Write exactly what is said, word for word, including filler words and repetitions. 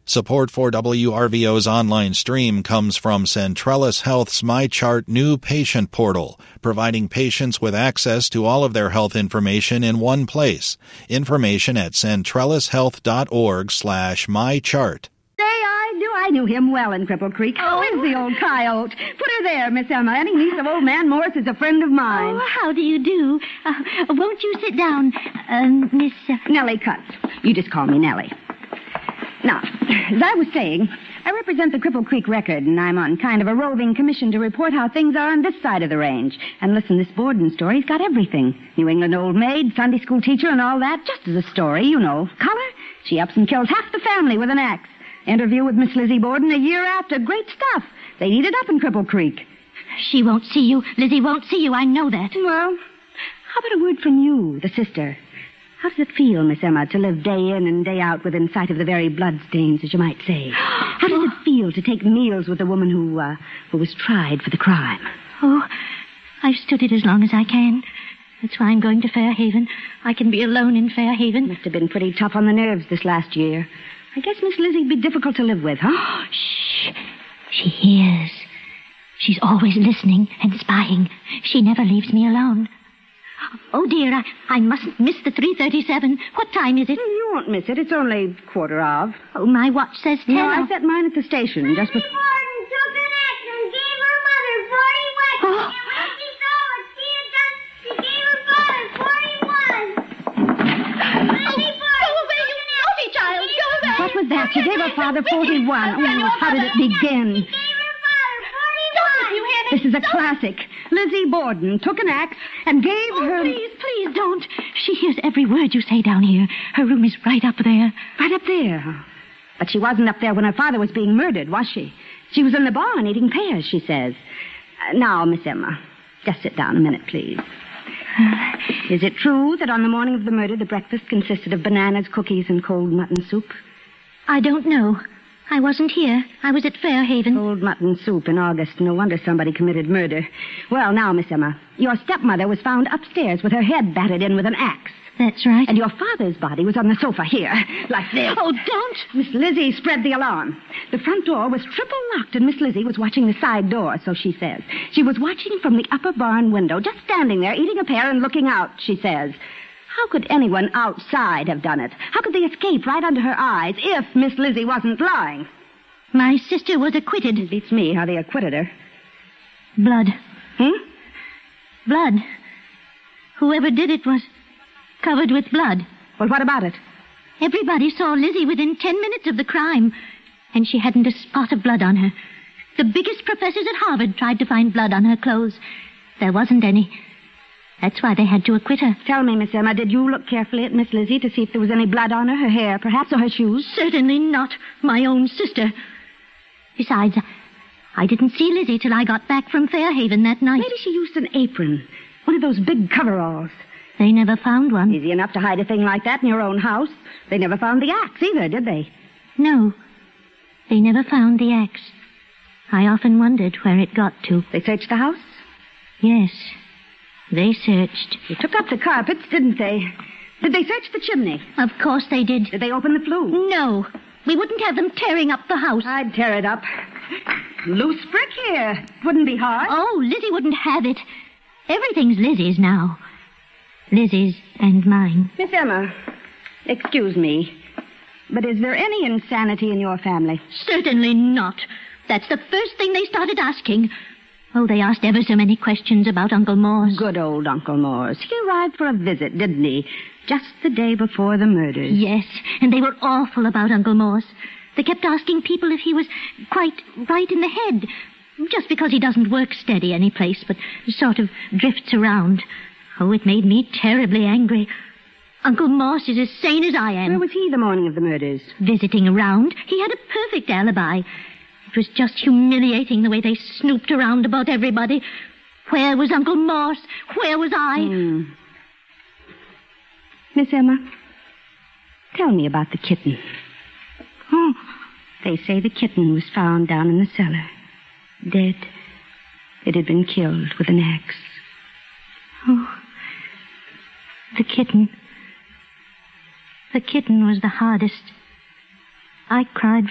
Support for W R V O's online stream comes from Centrellis Health's MyChart new patient portal, providing patients with access to all of their health information in one place. Information at centrellishealth.org slash mychart. Say, I knew I knew him well in Cripple Creek. Oh. Where's the old coyote? Put her there, Miss Emma. Any niece of old man Morris is a friend of mine. Oh, how do you do? Uh, won't you sit down, um, Miss... Uh... Nellie Cutts. You just call me Nellie. Now, as I was saying, I represent the Cripple Creek Record, and I'm on kind of a roving commission to report how things are on this side of the range. And listen, this Borden story's got everything. New England old maid, Sunday school teacher, and all that, just as a story, you know. Color? She ups and kills half the family with an axe. Interview with Miss Lizzie Borden a year after. Great stuff. They eat it up in Cripple Creek. She won't see you. Lizzie won't see you. I know that. Well, how about a word from you, the sister? How does it feel, Miss Emma, to live day in and day out within sight of the very bloodstains, as you might say? How does it feel to take meals with a woman who, uh, who was tried for the crime? Oh, I've stood it as long as I can. That's why I'm going to Fairhaven. I can be alone in Fairhaven. Must have been pretty tough on the nerves this last year. I guess Miss Lizzie'd be difficult to live with, huh? Shh. She hears. She's always listening and spying. She never leaves me alone. Oh, dear, I, I mustn't miss the three thirty-seven. What time is it? You won't miss it. It's only quarter of. Oh, my watch says ten. No, I set mine at the station just before... Borden took an axe and gave her mother forty whacks. Oh. And when she saw what she had done, she gave her father forty-one. Lizzie Borden Go away, you naughty child. Go away. What was that? She gave her father forty-one. Oh, how did it begin? She gave her father forty-one. Don't you hear me? This is a classic. Lizzie Borden took an axe and gave Oh, her... please, please don't. She hears every word you say down here. Her room is right up there. Right up there. But she wasn't up there when her father was being murdered, was she? She was in the barn eating pears, she says. Uh, now, Miss Emma, just sit down a minute, please. Is it true that on the morning of the murder, the breakfast consisted of bananas, cookies, and cold mutton soup? I don't know. I wasn't here. I was at Fairhaven. Cold mutton soup in August. No wonder somebody committed murder. Well, now, Miss Emma, your stepmother was found upstairs with her head battered in with an axe. That's right. And your father's body was on the sofa here, like this. Oh, don't. Miss Lizzie spread the alarm. The front door was triple locked, and Miss Lizzie was watching the side door, so she says. She was watching from the upper barn window, just standing there, eating a pear and looking out, she says. How could anyone outside have done it? How could they escape right under her eyes if Miss Lizzie wasn't lying? My sister was acquitted. It beats me how they acquitted her. Blood. Hmm? Blood. Whoever did it was covered with blood. Well, what about it? Everybody saw Lizzie within ten minutes of the crime, and she hadn't a spot of blood on her. The biggest professors at Harvard tried to find blood on her clothes. There wasn't any. That's why they had to acquit her. Tell me, Miss Emma, did you look carefully at Miss Lizzie to see if there was any blood on her, her hair, perhaps, or her shoes? Certainly not. My own sister. Besides, I didn't see Lizzie till I got back from Fairhaven that night. Maybe she used an apron. One of those big coveralls. They never found one. Easy enough to hide a thing like that in your own house. They never found the axe either, did they? No. They never found the axe. I often wondered where it got to. They searched the house? Yes. They searched. They took up the carpets, didn't they? Did they search the chimney? Of course they did. Did they open the flue? No. We wouldn't have them tearing up the house. I'd tear it up. Loose brick here. Wouldn't be hard. Oh, Lizzie wouldn't have it. Everything's Lizzie's now. Lizzie's and mine. Miss Emma, excuse me, but is there any insanity in your family? Certainly not. That's the first thing they started asking. Oh, they asked ever so many questions about Uncle Morse. Good old Uncle Morse. He arrived for a visit, didn't he? Just the day before the murders. Yes, and they were awful about Uncle Morse. They kept asking people if he was quite right in the head. Just because he doesn't work steady any place, but sort of drifts around. Oh, it made me terribly angry. Uncle Morse is as sane as I am. Where was he the morning of the murders? Visiting around. He had a perfect alibi. It was just humiliating the way they snooped around about everybody. Where was Uncle Morse? Where was I? Hmm. Miss Emma, tell me about the kitten. Oh, they say the kitten was found down in the cellar. Dead. It had been killed with an axe. Oh, the kitten. The kitten was the hardest. I cried